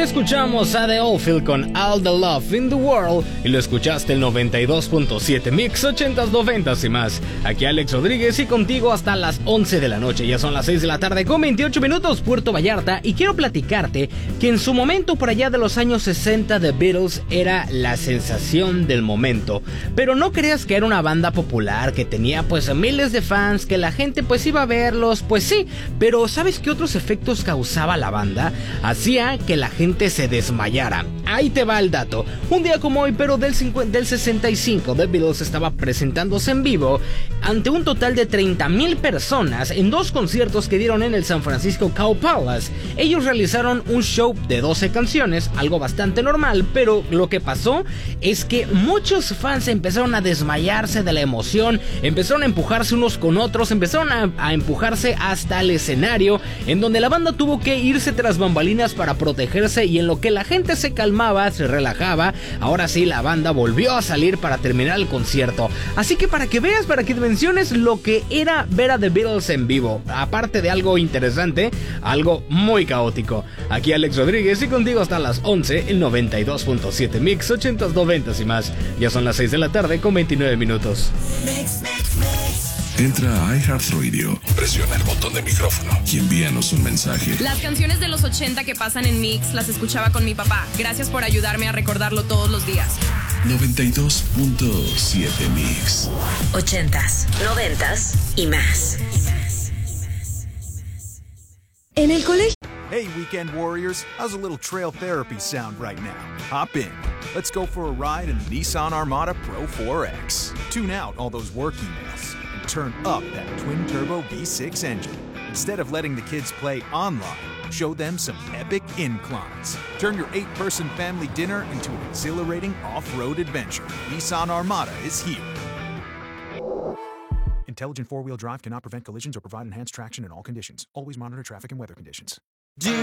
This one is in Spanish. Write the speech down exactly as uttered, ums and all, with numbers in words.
Escuchamos a The Oldfield con All the Love in the World y lo escuchaste el noventa y dos punto siete Mix ochentas, noventas y más. Aquí Alex Rodríguez y contigo hasta las once de la noche. Ya son las seis de la tarde con veintiocho minutos, Puerto Vallarta, y quiero platicarte que en su momento por allá de los años sesenta The Beatles era la sensación del momento. Pero no creas que era una banda popular que tenía pues miles de fans, que la gente pues iba a verlos, pues sí, pero ¿sabes qué otros efectos causaba la banda? Hacía que la gente se desmayara. Ahí te va el dato. Un día como hoy, pero del, cincuenta, del sesenta y cinco, The Beatles estaba presentándose en vivo ante un total de treinta mil personas en dos conciertos que dieron en el San Francisco Cow Palace. Ellos realizaron un show de doce canciones, algo bastante normal, pero lo que pasó es que muchos fans empezaron a desmayarse de la emoción, empezaron a empujarse unos con otros, empezaron a, a empujarse hasta el escenario, en donde la banda tuvo que irse tras bambalinas para protegerse, y en lo que la gente se calmaba, se relajaba, ahora sí la banda volvió a salir para terminar el concierto. Así que para que veas, para que dimensiones lo que era ver a The Beatles en vivo, aparte de algo interesante, algo muy caótico. Aquí Alex Rodríguez y contigo hasta las once, el noventa y dos punto siete Mix ochentas, noventas y más. Ya son las seis de la tarde con veintinueve minutos. Mix, mix, mix. Entra a iHeartRadio, presiona el botón de micrófono y envíanos un mensaje. Las canciones de los ochenta que pasan en Mix las escuchaba con mi papá. Gracias por ayudarme a recordarlo todos los días. noventa y dos punto siete Mix. Ochentas, noventas y más. En el colegio. Hey, Weekend Warriors, how's a little trail therapy sound right now? Hop in. Let's go for a ride in the Nissan Armada Pro four X. Tune out all those work emails and turn up that twin-turbo V six engine. Instead of letting the kids play online, show them some epic inclines. Turn your eight-person family dinner into an exhilarating off-road adventure. Nissan Armada is here. Intelligent four-wheel drive cannot prevent collisions or provide enhanced traction in all conditions. Always monitor traffic and weather conditions.